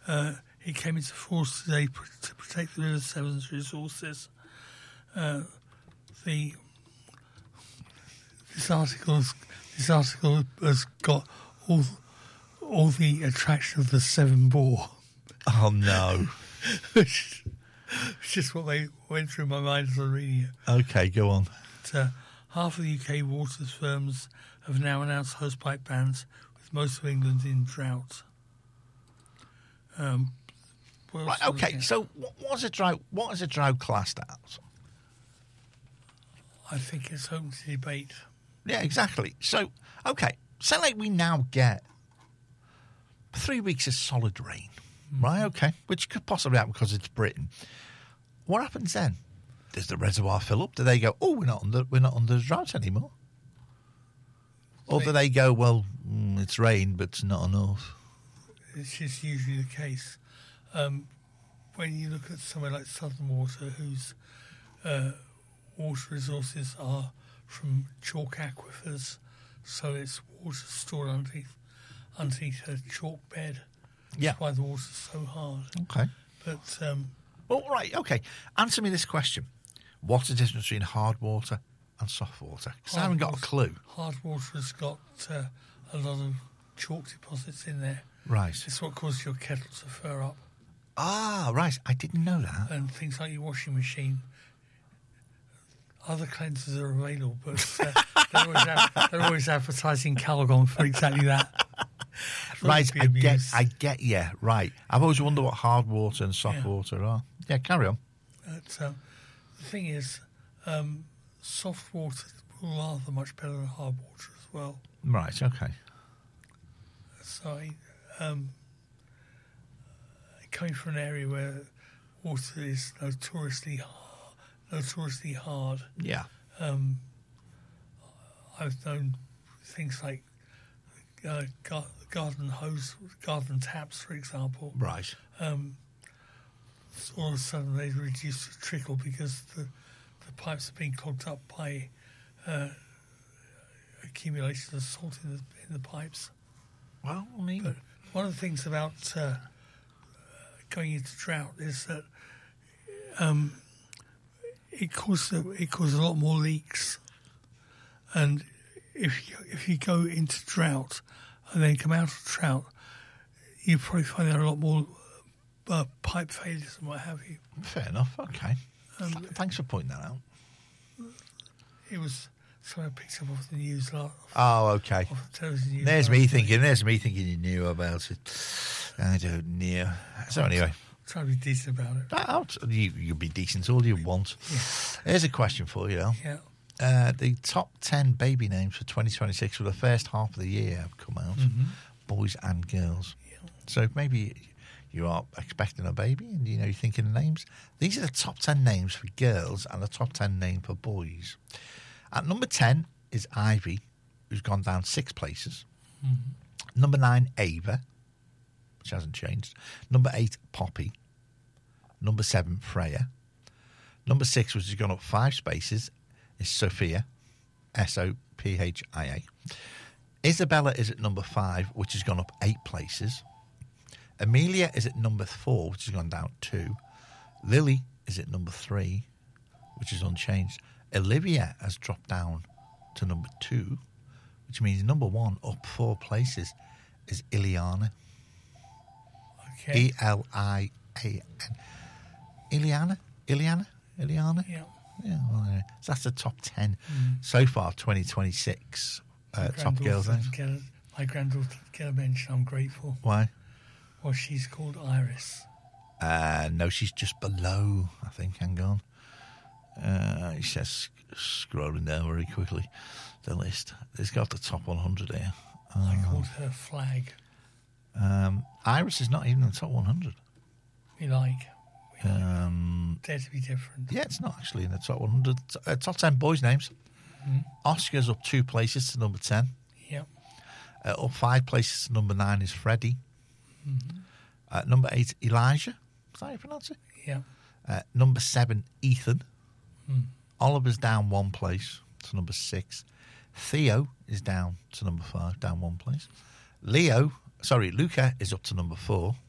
it came into force today to protect the River Severn's resources. This article has got all the attraction of the Severn Bore. Oh no! It's just what they went through my mind as I was reading it. Okay, go on. Half of the UK water firms have now announced hosepipe bans, with most of England in drought. Right, okay, so what is a drought classed as? I think it's open to debate. Yeah, exactly. So, okay, say like we now get 3 weeks of solid rain, right? Okay, which could possibly happen because it's Britain. What happens then? Does the reservoir fill up? Do they go, oh, we're not under drought anymore? Or do they go, well, it's rain, but it's not enough? It's just usually the case. When you look at somewhere like Southern Water, whose water resources are from chalk aquifers, so it's water stored underneath a chalk bed. Yeah. That's why the water's so hard. Okay. But well, right, okay. Answer me this question. What's the difference between hard water and soft water? Because I haven't got a clue. Hard water has got a lot of chalk deposits in there. Right. It's what causes your kettle to fur up. Ah, right. I didn't know that. And things like your washing other cleansers are available, but they're always advertising Calgon for exactly that. Right, I get you. Right. I've always wondered what hard water and soft water are. Yeah, carry on. The thing is, soft water will lather much better than hard water as well. Right, okay. So, coming from an area where water is notoriously hard. Yeah. I've known things like garden taps, for example. Right. All of a sudden they reduce the trickle because the pipes are being clogged up by accumulation of salt in the pipes. Well, I mean, but one of the things about going into drought is that it causes a lot more leaks, and if you go into drought and then come out of drought, you probably find there are a lot more pipe failures and what have you. Fair enough. Okay. Thanks for pointing that out. It was something I picked up off the news last. Oh, okay. Off the television news. There's me thinking you knew about it. I don't know. So anyway. Try to be decent about it. You be decent all you want. Yeah. Here's a question for you, though. Yeah. The top 10 baby names for 2026 for the first half of the year have come out, boys and girls. Yeah. So maybe you are expecting a baby and you're thinking of names. These are the top 10 names for girls and the top 10 name for boys. At number 10 is Ivy, who's gone down 6 places. Mm-hmm. Number 9, Ava, which hasn't changed. Number 8, Poppy. Number 7, Freya. Number 6, which has gone up 5 spaces, is Sophia, Sophia. Isabella is at number 5, which has gone up 8 places. Amelia is at number 4, which has gone down 2. Lily is at number 3, which is unchanged. Olivia has dropped down to number 2, which means number 1 up 4 places is Iliana. Okay. Elian. Iliana? Yeah. Yeah, well, anyway. So that's the top 10 so far, 2026 top girls names. My granddaughter get a mention. I'm grateful. Why? Well, she's called Iris. No, she's just below, I think. Hang on. He says, scrolling down very quickly, the list. It's got the top 100 here. I called her Flag. Iris is not even in the top 100. We like. Dare to be different. Yeah, it's not actually in the top 100. Top 10 boys' names. Oscar's up 2 places to number 10. Yep. Up 5 places to number 9 is Freddie. Number 8, Elijah. Is that how you pronounce it? Yeah. Number 7, Ethan. Oliver's down 1 place to number 6. Theo is down to number 5, down 1 place. Luca is up to number 4.